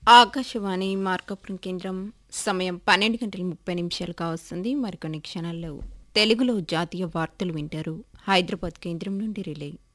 ఆకాశవాణి మార్కాపురం కేంద్రం సమయం 12:30 కావస్తుంది. మరికొన్ని క్షణాల్లో తెలుగులో జాతీయ వార్తలు వింటారు. హైదరాబాద్ కేంద్రం నుండి రిలే.